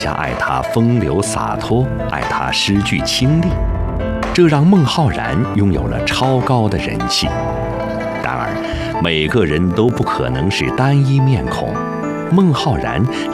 家爱他风流洒脱，爱他诗句清丽，这让孟浩然拥有了超高的人气。然而，每个人都不可能是单一面孔，孟浩然